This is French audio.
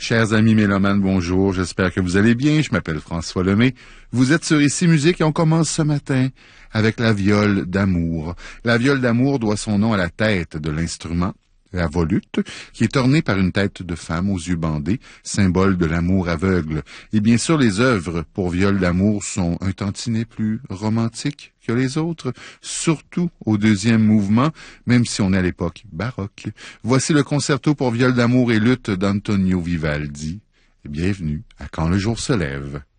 Chers amis mélomanes, bonjour, j'espère que vous allez bien, je m'appelle François Lemay. Vous êtes sur Ici Musique et on commence ce matin avec la viole d'amour. La viole d'amour doit son nom à la tête de l'instrument, la volute, qui est ornée par une tête de femme aux yeux bandés, symbole de l'amour aveugle. Et bien sûr, les œuvres pour viole d'amour sont un tantinet plus romantiques que les autres, surtout au deuxième mouvement, même si on est à l'époque baroque. Voici le concerto pour viole d'amour et luth d'Antonio Vivaldi. Bienvenue à Quand le jour se lève.